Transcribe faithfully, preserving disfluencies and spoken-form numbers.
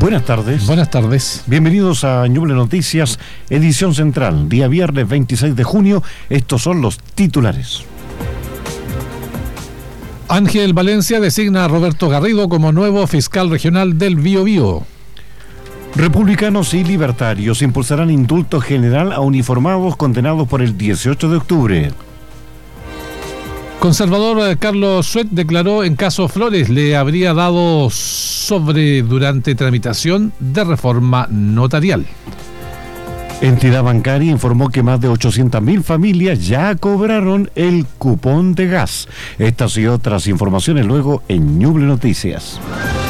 Buenas tardes. Buenas tardes. Bienvenidos a Ñuble Noticias, edición central, día viernes veintiséis de junio. Estos son los titulares. Ángel Valencia designa a Roberto Garrido como nuevo fiscal regional del Biobío. Republicanos y libertarios impulsarán indulto general a uniformados condenados por el dieciocho de octubre. Conservador Carlos Suet declaró en caso Flores le habría dado sobre durante tramitación de reforma notarial. Entidad bancaria informó que más de ochocientas mil familias ya cobraron el cupón de gas. Estas y otras informaciones luego en Ñuble Noticias.